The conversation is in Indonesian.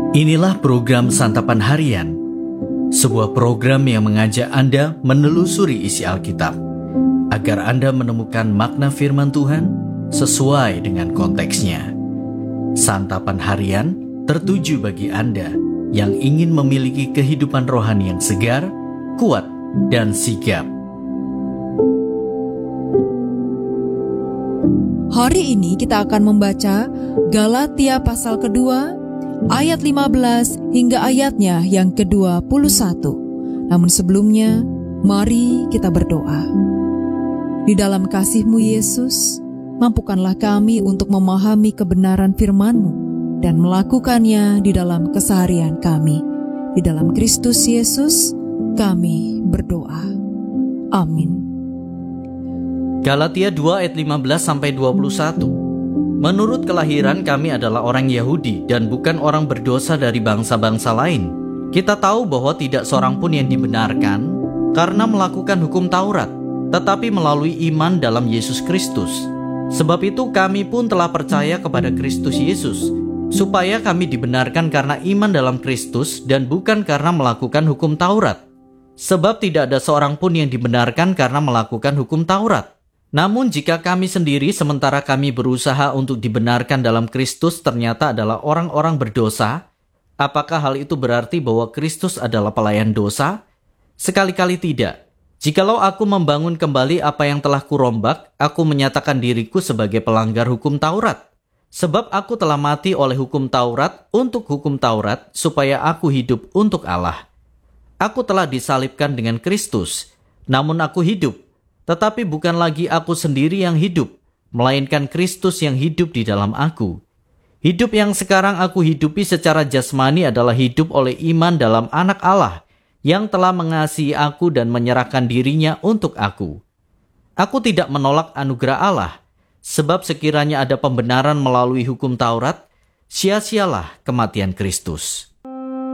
Inilah program Santapan Harian, sebuah program yang mengajak Anda menelusuri isi Alkitab, agar Anda menemukan makna firman Tuhan sesuai dengan konteksnya. Santapan Harian tertuju bagi Anda yang ingin memiliki kehidupan rohani yang segar, kuat, dan sigap. Hari ini kita akan membaca Galatia pasal kedua, ayat 15 hingga ayatnya yang ke-21. Namun sebelumnya, mari kita berdoa. Di dalam kasih-Mu Yesus, mampukanlah kami untuk memahami kebenaran firman-Mu dan melakukannya di dalam keseharian kami. Di dalam Kristus Yesus, kami berdoa. Amin. Galatia 2 ayat 15-21. Menurut kelahiran kami adalah orang Yahudi dan bukan orang berdosa dari bangsa-bangsa lain. Kita tahu bahwa tidak seorang pun yang dibenarkan karena melakukan hukum Taurat, tetapi melalui iman dalam Yesus Kristus. Sebab itu kami pun telah percaya kepada Kristus Yesus, supaya kami dibenarkan karena iman dalam Kristus dan bukan karena melakukan hukum Taurat. Sebab tidak ada seorang pun yang dibenarkan karena melakukan hukum Taurat. Namun jika kami sendiri sementara kami berusaha untuk dibenarkan dalam Kristus ternyata adalah orang-orang berdosa, apakah hal itu berarti bahwa Kristus adalah pelayan dosa? Sekali-kali tidak. Jikalau aku membangun kembali apa yang telah kurombak, aku menyatakan diriku sebagai pelanggar hukum Taurat. Sebab aku telah mati oleh hukum Taurat untuk hukum Taurat supaya aku hidup untuk Allah. Aku telah disalibkan dengan Kristus, namun aku hidup. Tetapi bukan lagi aku sendiri yang hidup, melainkan Kristus yang hidup di dalam aku. Hidup yang sekarang aku hidupi secara jasmani adalah hidup oleh iman dalam Anak Allah, yang telah mengasihi aku dan menyerahkan dirinya untuk aku. Aku tidak menolak anugerah Allah, sebab sekiranya ada pembenaran melalui hukum Taurat, sia-sialah kematian Kristus.